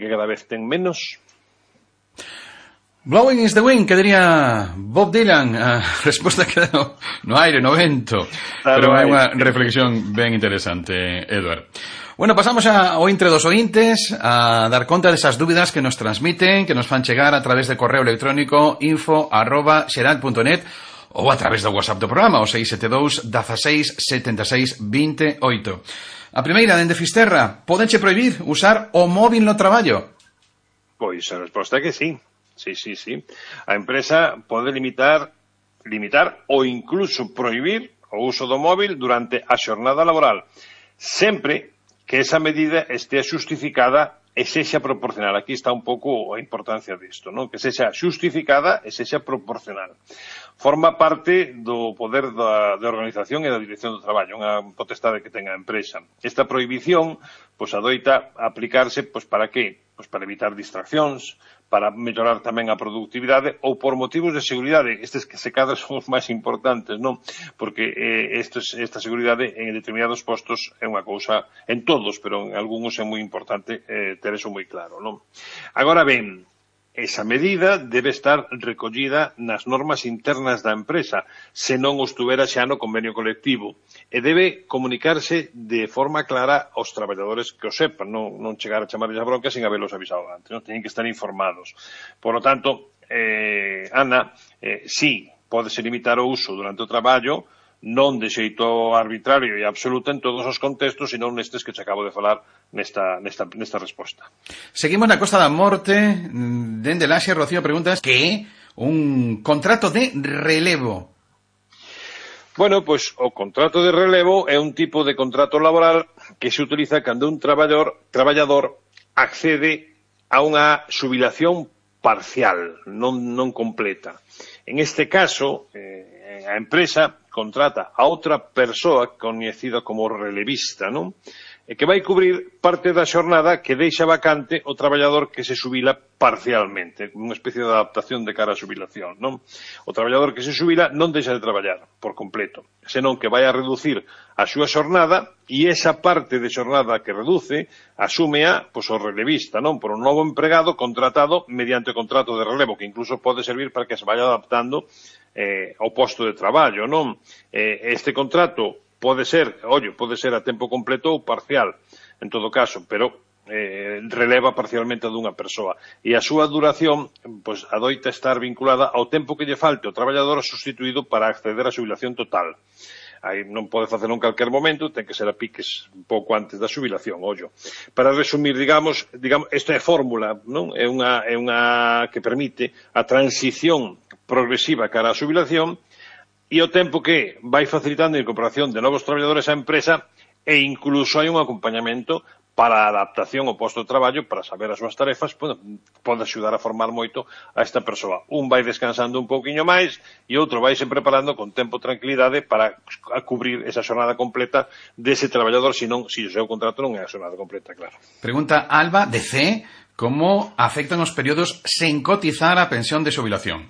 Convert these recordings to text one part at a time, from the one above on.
que cada vez ten menos? Blowing is the wind, que diría Bob Dylan. A resposta queda no aire, no vento. Pero é unha reflexión ben interesante, Eduard. Bueno, pasamos ao intre dos ointes a dar conta desas dúbidas que nos transmiten, que nos fan chegar a través de correo electrónico info@xeral.net ou a través do WhatsApp do programa, o 672 16 76 28. A primeira, dende Fisterra, podenche prohibir usar o móvil no traballo? Pois a resposta é que sí. Sí. A empresa pode limitar ou incluso prohibir o uso do móvil durante a xornada laboral, sempre que esa medida estea xustificada e sexa proporcional. Aquí está un pouco a importancia disto, non? Que sexa xustificada e sexa proporcional. Forma parte do poder da organización e da dirección do traballo, unha potestade que ten a empresa. Esta prohibición, pois adoita aplicarse, pois para que? Pois para evitar distraccións, para mellorar tamén a productividade ou por motivos de seguridade. Estes que se cadra son os máis importantes, non? Porque esta seguridade en determinados postos é unha cousa, en todos, pero en algúns é moi importante ter eso moi claro, non? Agora ben, esa medida debe estar recollida nas normas internas da empresa, se non o estuvera xa no convenio colectivo, e debe comunicarse de forma clara aos traballadores que o sepan, non chegar a chamarles a bronca sin haberlos avisado antes, non? Teñen que estar informados. Por lo tanto, Ana, sí, pódese limitar o uso durante o traballo, non de xeito arbitrario e absoluto en todos os contextos, senón nestes que che acabo de falar nesta resposta. Seguimos na Costa da Morte. Dende Laxe, Rocío, preguntas que é un contrato de relevo. Bueno, pois o contrato de relevo é un tipo de contrato laboral que se utiliza cando un traballador accede a unha xubilación parcial, non completa. En este caso, a empresa contrata a outra persoa coñecida como relevista, non? E que vai cubrir parte da xornada que deixa vacante o traballador que se xubila parcialmente, unha especie de adaptación de cara á xubilación, non? O traballador que se xubila non deixa de traballar por completo, senón que vai a reducir a súa xornada e esa parte de xornada que reduce asúmea, pois, o relevista, non? Por un novo empregado contratado mediante o contrato de relevo, que incluso pode servir para que se vaya adaptando ao posto de traballo, non? Este contrato pode ser a tempo completo ou parcial, en todo caso, pero releva parcialmente a dunha persoa. E a súa duración, pois, adoita estar vinculada ao tempo que lle falte o traballador sustituído para acceder á xubilación total. Aí non pode facelo en calquer momento, ten que ser a piques un pouco antes da xubilación, ollo. Para resumir, digamos, esta é fórmula, non? É unha que permite a transición progresiva cara á xubilación e o tempo que vai facilitando a incorporación de novos traballadores á empresa e incluso hai un acompañamento para a adaptación ao posto de traballo, para saber as súas tarefas, pode axudar a formar moito a esta persoa. Un vai descansando un pouquiño máis e outro vai se preparando con tempo e tranquilidade para cubrir esa xornada completa dese traballador, se o seu contrato non é a xornada completa, claro. Pregunta Alba, de C, como afectan os períodos sen cotizar a pensión de xubilación?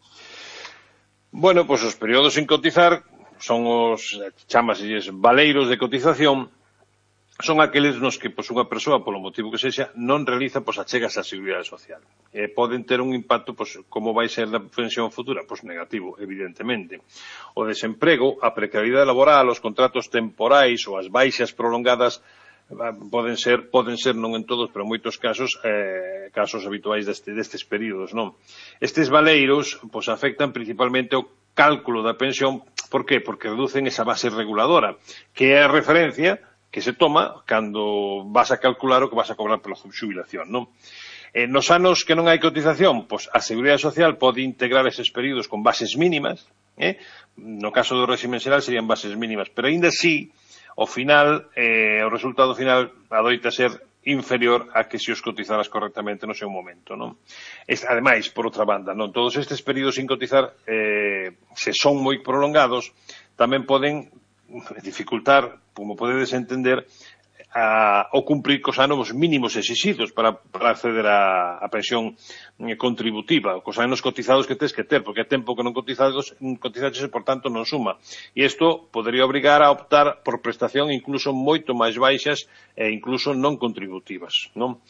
Bueno, pois os períodos sin cotizar son chamaselles valeiros de cotización, son aqueles nos que pois, unha persoa, polo motivo que sexa, non realiza achegas á Seguridade Social. Poden ter un impacto, como vai ser da pensión futura? Pois negativo, evidentemente. O desemprego, a precariedade laboral, os contratos temporais ou as baixas prolongadas poden ser, non en todos, pero en moitos casos, casos habituais destes períodos, non? Estes valeiros, pois, afectan principalmente o cálculo da pensión. Por qué? Porque reducen esa base reguladora, que é a referencia que se toma cando vas a calcular o que vas a cobrar pola xubilación, non? Nos anos que non hai cotización, pois a Seguridade Social pode integrar eses períodos con bases mínimas, no caso do régimen xeral serían bases mínimas, pero aínda así, ao final, o resultado final adoita ser inferior a que se os cotizaras correctamente no seu momento, non? Ademais, por outra banda, non todos estes períodos sin cotizar, se son moi prolongados, tamén poden dificultar, como podedes entender, o cumprir cos anos mínimos exixidos para acceder a pensión contributiva, cos anos cotizados que tens que ter, porque é tempo que non cotizaches e, por tanto, non suma. E isto podería obrigar a optar por prestación incluso moito máis baixas e incluso non contributivas, non?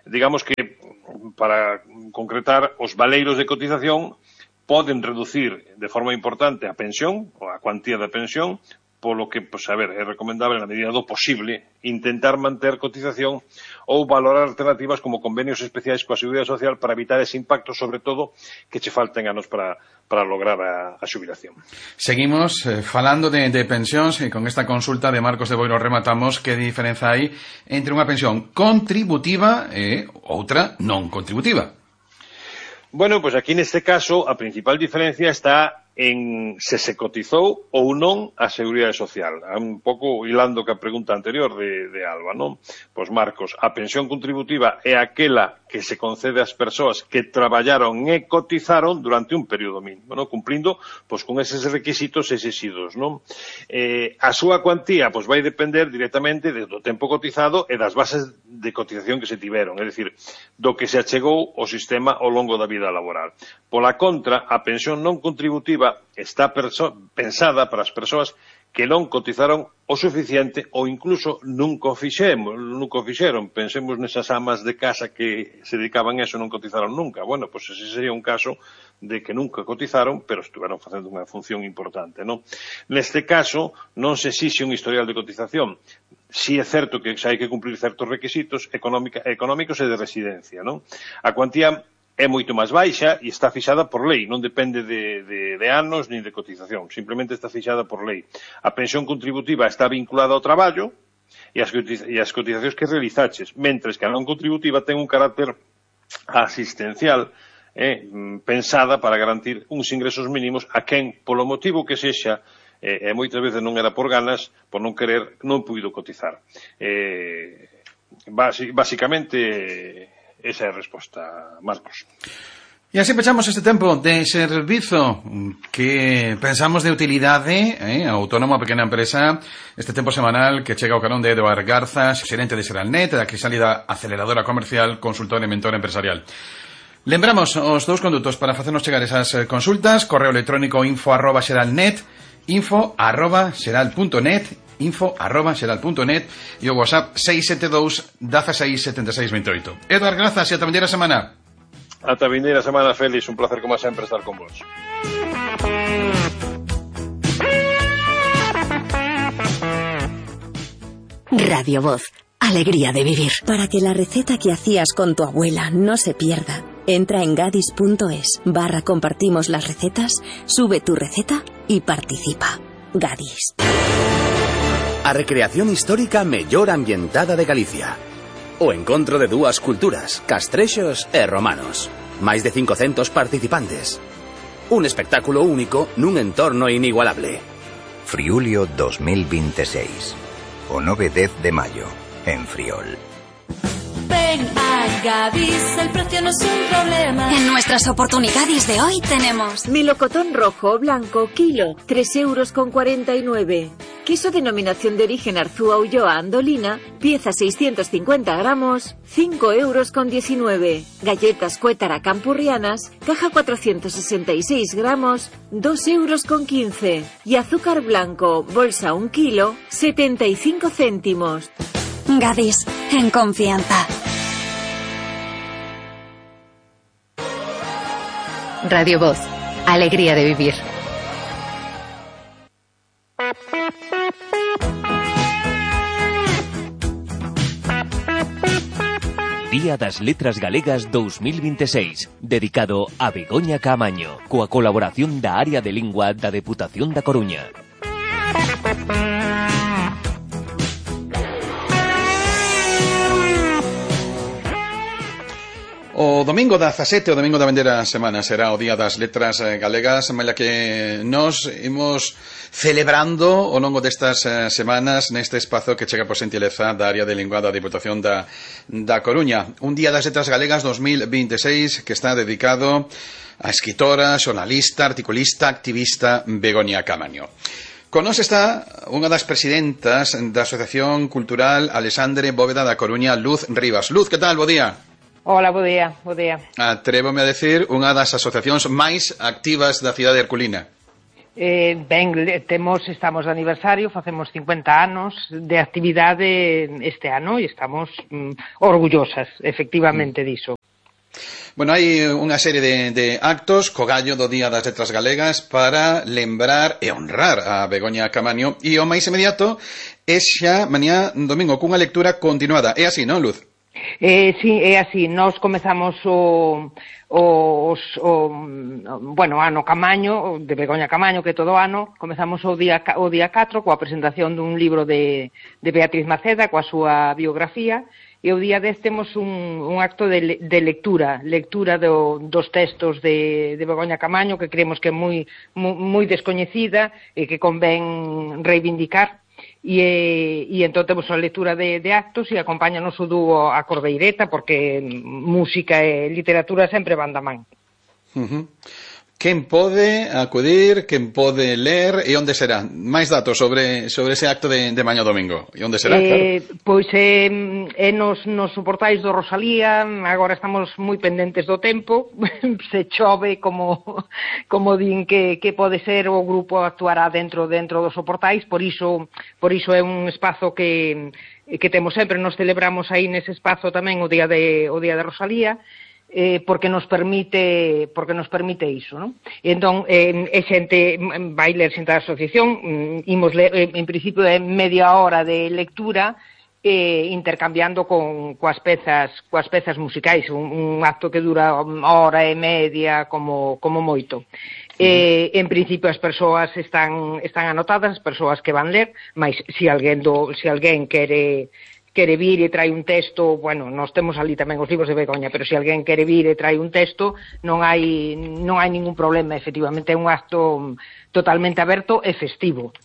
digamos que, para concretar, os valeiros de cotización poden reducir de forma importante a pensión, ou a cuantía da pensión, polo que, pois, a ver, é recomendable na medida do posible intentar manter cotización ou valorar alternativas como convenios especiais coa Seguridade Social para evitar ese impacto, sobre todo, que che falten anos para lograr a xubilación. Seguimos falando de pensións e con esta consulta de Marcos de Boiro rematamos que diferenza hai entre unha pensión contributiva e outra non contributiva. Bueno, pois aquí neste caso a principal diferencia está en se cotizou ou non a Seguridade Social. Un pouco hilando que a pregunta anterior de Alba, non? Pois, Marcos, a pensión contributiva é aquela que se concede ás persoas que traballaron e cotizaron durante un período mínimo, non? Cumplindo, pois, con eses requisitos exixidos, non? A súa cuantía, pois, vai depender directamente do tempo cotizado e das bases de cotización que se tiveron, é dicir, do que se achegou o sistema ao longo da vida laboral. Pola contra, a pensión non contributiva está pensada para as persoas que non cotizaron o suficiente ou incluso nunca o fixeron. Pensemos nesas amas de casa que se dedicaban a eso e non cotizaron nunca. Bueno, pois ese sería un caso de que nunca cotizaron, pero estuveron facendo unha función importante, non? Neste caso, non se exixe un historial de cotización. Si é certo que hai que cumplir certos requisitos económicos e de residencia, non? A cuantía é moito máis baixa e está fixada por lei, non depende de anos ni de cotización, simplemente está fixada por lei. A pensión contributiva está vinculada ao traballo e as cotizacións que realizaches, mentres que a non contributiva ten un carácter asistencial pensada para garantir uns ingresos mínimos a quen, polo motivo que sexa, e moitas veces non era por ganas, por non querer, non puido cotizar. Basicamente, esa é a resposta, Marcos. E así pechamos este tempo de servizo que pensamos de utilidade autónomo a pequena empresa, este tempo semanal que chega ao carón de Eduard Garza, xerente de Xeralnet, da Crisálida Aceleradora Comercial, consultor e mentor empresarial. Lembramos os dous condutos para facernos chegar esas consultas: correo electrónico info@xeralnet, info@xeral.net, info@xeral.net e o WhatsApp 672 16 76 28. Eduard Garza, ata a vindeira semana. Ata a vindeira semana, Félix, un placer como sempre estar con vos. Radio Voz, alegría de vivir. Para que la receta que hacías con tu abuela no se pierda, entra en gadis.es/compartimos las recetas, sube tu receta y participa. Gadis. A recreación histórica mellor ambientada de Galicia. O encontro de dúas culturas, castrexos e romanos. Máis de 500 participantes. Un espectáculo único nun entorno inigualable. Friulio 2026. O 9-10 de maio, en Friol. Ven a Gadis, el precio no es un problema. En nuestras oportunidades de hoy tenemos melocotón rojo o blanco, kilo, 3,49 €. Queso denominación de origen Arzúa, Ulloa, Andolina, pieza 650 gramos, 5,19 €. Galletas Cuétara Campurrianas, caja 466 gramos, 2,15 €. Y azúcar blanco, bolsa 1 kilo, 75 céntimos. Gadis, en confianza. Radio Voz, alegría de vivir. Día das Letras Galegas 2026, dedicado a Begoña Caamaño, coa colaboración da Área de Lingua da Deputación da Coruña. O domingo 17, o domingo da vendeira semana, será o Día das Letras Galegas, maila que nos imos celebrando ao longo destas semanas neste espazo que chega por xentileza da Área de Lingua da Diputación da Coruña. Un Día das Letras Galegas 2026 que está dedicado a escritora, xornalista, articulista, activista Begoña Caamaño. Con nos está unha das presidentas da Asociación Cultural Alexandre Bóveda da Coruña, Luz Rivas. Luz, que tal? Bo día. Hola, bo día, bo día. Atrévome a decir unha das asociacións máis activas da cidade herculina. Estamos de aniversario, facemos 50 anos de actividade este ano e estamos orgullosas, efectivamente, diso. Bueno, hai unha serie de actos co gallo do Día das Letras Galegas para lembrar e honrar a Begoña Caamaño, e o máis inmediato é xa mañá domingo cunha lectura continuada. É así, non, Luz? Sí, é así. Nós comezamos o ano Caamaño, de Begoña Caamaño, que todo ano, comezamos o día 4 coa presentación dun libro de Beatriz Maceda, coa súa biografía, e o día 10 temos un acto de lectura dos textos de Begoña Caamaño, que creemos que é moi descoñecida e que convén reivindicar. E entón temos a lectura de actos e acompáñanos o dúo A Cordeireta, porque música e literatura sempre van da man. Quen pode acudir, quen pode ler e onde será? Máis datos sobre ese acto de mañá domingo. E onde será, claro? Pois é nos portais do Rosalía. Agora estamos moi pendentes do tempo. Se chove, como din que pode ser, o grupo actuará dentro dos portais. Por iso é un espazo que temos sempre. Nos celebramos aí nese espazo tamén o día de Rosalía, porque nos permite iso, non? Entón, xente vai ler xente da asociación, imos ler, en principio é media hora de lectura, intercambiando coas pezas musicais, un acto que dura hora e media como moito. En principio as persoas están anotadas, as persoas que van ler, mas se alguén quere vir e trai un texto, bueno, nós temos ali tamén os libros de Begoña, pero se alguén quere vir e trai un texto, non hai ningún problema, efectivamente é un acto totalmente aberto e festivo.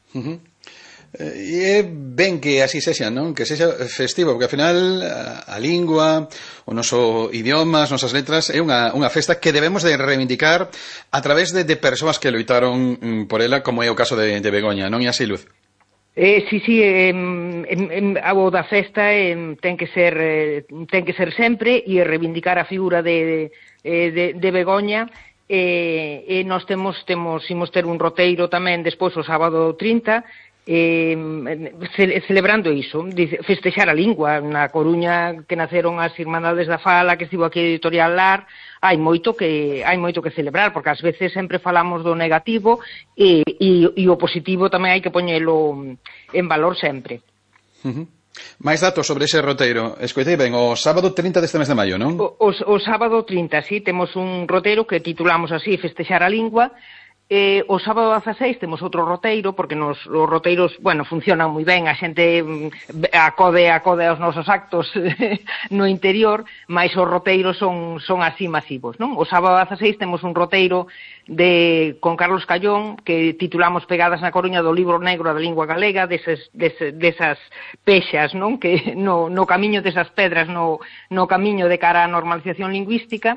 E é ben que así sexa, non? Que sexa festivo, porque ao final a lingua, o noso idioma, as nosas letras é unha festa que debemos de reivindicar a través de persoas que loitaron por ela, como é o caso de Begoña, non é así, Luz? Sí, o da festa ten que ser sempre e reivindicar a figura de Begoña, e nós imos ter un roteiro tamén despois o sábado 30, celebrando iso, festexar a lingua. Na Coruña, que naceron as Irmandades da Fala, que estivo aquí a Editorial Lar, hai moito que celebrar, porque ás veces sempre falamos do negativo e o positivo tamén hai que poñelo en valor sempre. Máis datos sobre ese roteiro. Escoitei ben, o sábado 30 deste mes de maio, non? O sábado 30, sí, temos un roteiro que titulamos así, Festexar a lingua. O sábado 16 temos outro roteiro, porque os roteiros, bueno, funcionan moi ben, a xente acode aos nosos actos no interior, mas os roteiros son así masivos, non? O sábado 16 temos un roteiro con Carlos Callón, que titulamos Pegadas na Coruña, do libro negro da lingua galega, desas pexas, non? Que no camiño desas pedras, no camiño de cara á normalización lingüística.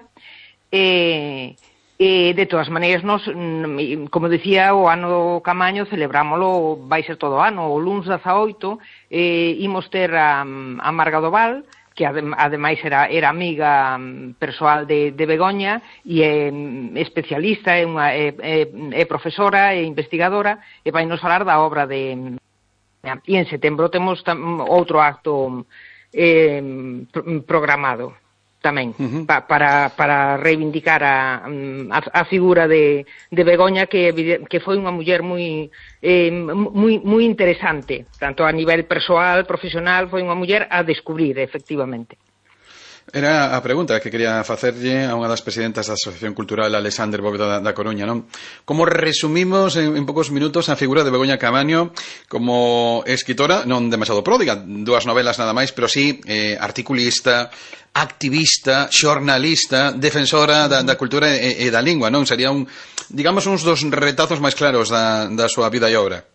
De todas maneiras, nos, como decía, o ano Caamaño celebrámolo, vai ser todo o ano. O luns 18 imos ter a Marga Doval, que ademais era amiga persoal de Begoña e é especialista, é profesora e investigadora, e vai nos falar da obra e en setembro temos outro acto programado tamén, para reivindicar a figura de Begoña, que foi unha muller moi interesante, tanto a nivel persoal, profesional, foi unha muller a descubrir, efectivamente. Era a pregunta que quería facerlle a unha das presidentas da Asociación Cultural Alexander Bóveda da Coruña, non? Como resumimos en poucos minutos a figura de Begoña Caamaño como escritora, non demasiado pródiga, 2 novelas nada máis, pero sí articulista, activista, xornalista, defensora da cultura e da lingua, non? Sería digamos, uns dos retazos máis claros da súa vida e obra.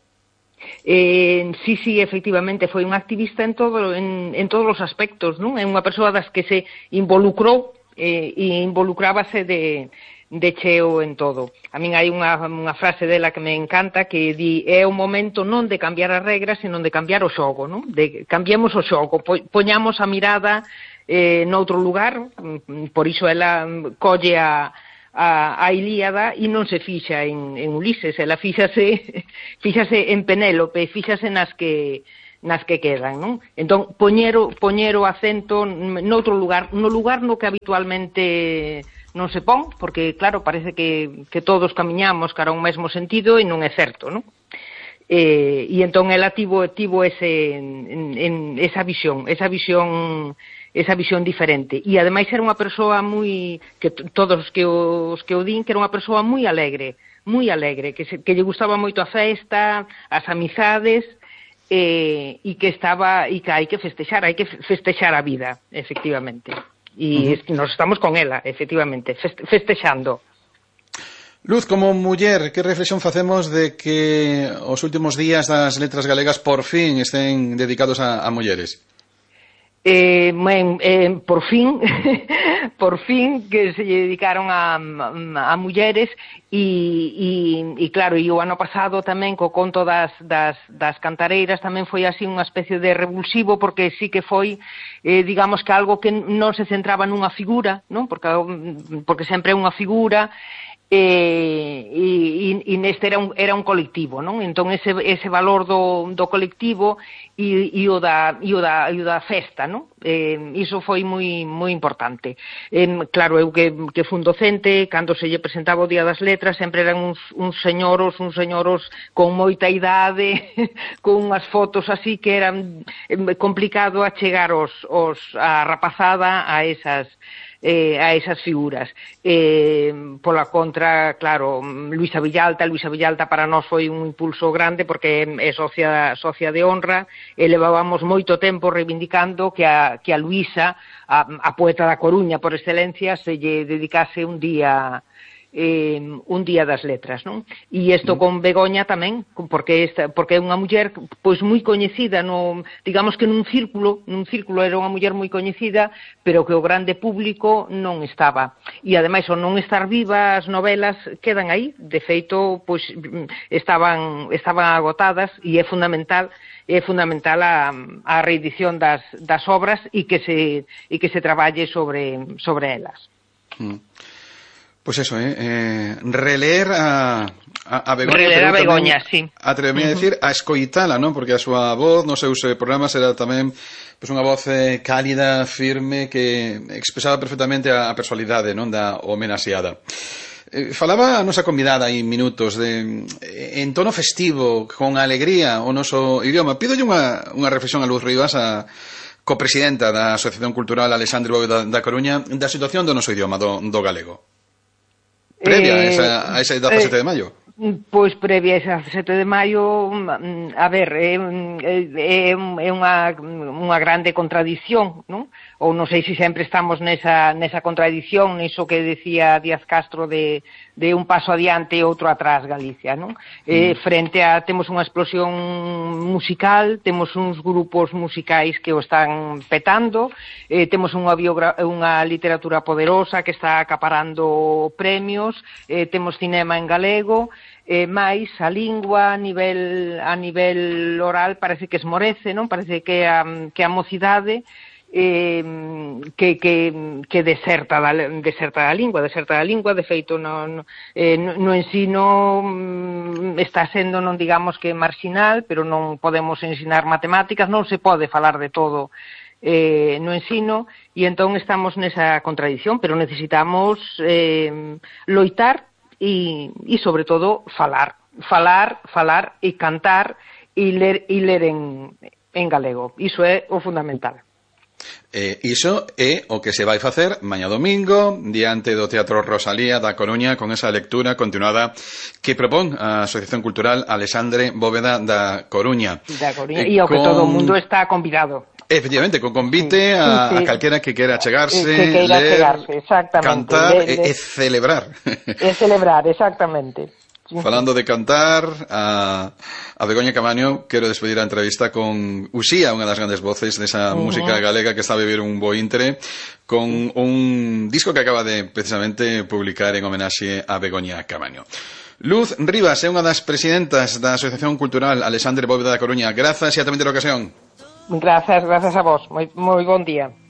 Sí, efectivamente, foi un activista en todos os aspectos, non? É unha persoa das que se involucrou e involucrábase de cheo en todo. A min hai unha frase dela que me encanta, que di: é o momento non de cambiar as regras, sino de cambiar o xogo, non? Cambiamos o xogo, poñamos a mirada noutro lugar. Por iso ela colle a a Ilíada e non se fixa en Ulises, ela fíxase en Penélope, fíxase nas que quedan, non? Entón, poñer o acento noutro lugar, no lugar no que habitualmente non se pon, porque, claro, parece que todos camiñamos cara a un mesmo sentido e non é certo, non? E entón ela tivo esa visión diferente. E ademais era unha persoa moi, que todos os que o din, que era unha persoa moi alegre, que lle gustaba moito a festa, as amizades, e que hai que festexar a vida, efectivamente. E nos estamos con ela, efectivamente, festexando. Luz, como muller, que reflexión facemos de que os últimos días das letras galegas por fin estén dedicados a mulleres? Por fin que se dedicaron a mulleres e claro, e o ano pasado tamén co conto das cantareiras tamén foi así unha especie de revulsivo, porque sí que foi digamos que algo que non se centraba nunha figura, non? Porque sempre é unha figura, e neste era un colectivo, non? Entón ese valor do colectivo e o da festa, non? Iso foi moi importante. Claro, eu que fun docente, cando se lle presentaba o Día das Letras, sempre eran uns señoros con moita idade, con unhas fotos así que eran complicado achegar a rapazada a esas figuras. Pola contra, claro, Luisa Villalta para nós foi un impulso grande, porque é socia de honra, e levábamos moito tempo reivindicando que a Luisa, a poeta da Coruña por excelencia, se lle dedicase un día das letras, non? E isto con Begoña tamén, porque é unha muller pois moi coñecida, digamos que nun círculo era unha muller moi coñecida, pero que o grande público non estaba. E ademais, ao non estar viva, as novelas quedan aí, de feito, pois estaban agotadas, e é fundamental a reedición das obras e que se traballe sobre elas. Pois eso, releer a Begoña. Releer a Begoña, sí. Atrevería a decir, a escoitala, non? Porque a súa voz nos seus programas era tamén unha voz cálida, firme, que expresaba perfectamente a personalidade, non, da homenaxeada. Falaba a nosa convidada aí minutos en tono festivo, con alegría, o noso idioma. Pídolle unha reflexión a Luz Rivas, a copresidenta da Asociación Cultural Alexandre Bóveda da Coruña, da situación do noso idioma, do galego. Previa a ese 17 de maio? Pois previa a ese 17 de maio, a ver, é unha grande contradición, non? Ou non sei se sempre estamos nesa contradición, niso que decía Díaz Castro de un paso adiante e outro atrás Galicia, non? Frente a, temos unha explosión musical, temos uns grupos musicais que o están petando, temos unha literatura poderosa que está acaparando premios, temos cinema en galego, máis a lingua a nivel oral parece que esmorece, non? Parece que a mocidade que deserta da lingua, de feito no ensino está sendo, non digamos que marxinal, pero non podemos ensinar matemáticas, non se pode falar de todo no ensino, e entón estamos nesa contradición, pero necesitamos loitar e sobre todo falar e cantar e ler en galego. Iso é o fundamental. Iso é o que se vai facer mañá domingo diante do Teatro Rosalía da Coruña, con esa lectura continuada que propón a Asociación Cultural Alexandre Bóveda da Coruña. E ao que todo o mundo está convidado. Efectivamente, con convite a calquera que queira achegarse, ler, cantar e celebrar. E celebrar, exactamente. Falando de cantar, a Begoña Caamaño, quero despedir a entrevista con Uxía, unha das grandes voces desa música galega que está a vivir un bo intre, con un disco que acaba de precisamente publicar en homenaxe a Begoña Caamaño. Luz Rivas é unha das presidentas da Asociación Cultural Alexandre Bóveda da Coruña. Grazas e ata a ocasión. Grazas a vos. Moi bon día.